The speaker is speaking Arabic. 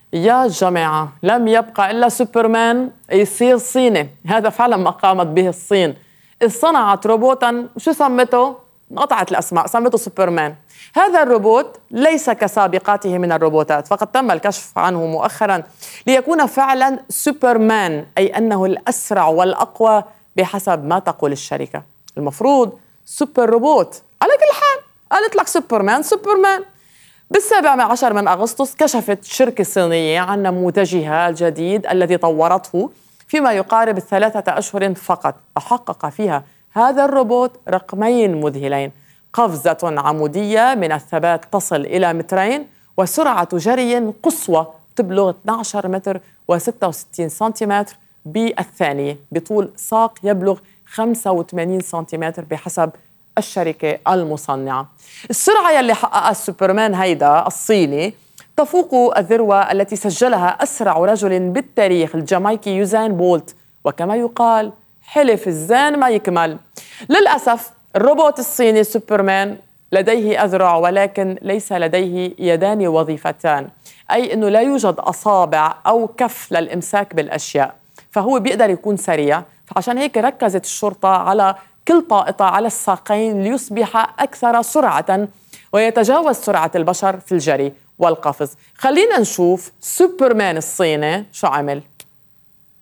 يا جماعة لم يبقى إلا سوبرمان يصير صيني. هذا فعلا ما قامت به الصين، إذ صنعت روبوتا شو سمته؟ قطعت الأسماء، سمته سوبرمان. هذا الروبوت ليس كسابقاته من الروبوتات، فقد تم الكشف عنه مؤخرا ليكون فعلا سوبرمان، أي أنه الأسرع والأقوى بحسب ما تقول الشركة. المفروض سوبر روبوت. على كل حال قالت لك سوبرمان سوبرمان. بال17 من أغسطس كشفت شركة صينية عن نموذجها الجديد الذي طورته فيما يقارب 3 أشهر فقط، وحقق فيها هذا الروبوت رقمين مذهلين: قفزة عمودية من الثبات تصل إلى 2 متر، وسرعة جري قصوى تبلغ 12 متر و66 سنتيمتر بالثانية، بطول ساق يبلغ 85 سنتيمتر بحسب الشركة المصنعة. السرعة يلي حققها السوبرمان هيدا الصيني تفوق الذروة التي سجلها أسرع رجل بالتاريخ الجامايكي يوزين بولت، وكما يقال حلف الزان ما يكمل. للأسف الروبوت الصيني سوبرمان لديه أذرع ولكن ليس لديه يدان وظيفتان، أي أنه لا يوجد أصابع أو كف للإمساك بالأشياء، فهو بيقدر يكون سريع. فعشان هيك ركزت الشرطة على كل طائطة على الساقين ليصبح أكثر سرعة ويتجاوز سرعة البشر في الجري والقفز. خلينا نشوف سوبرمان الصيني شو عمل.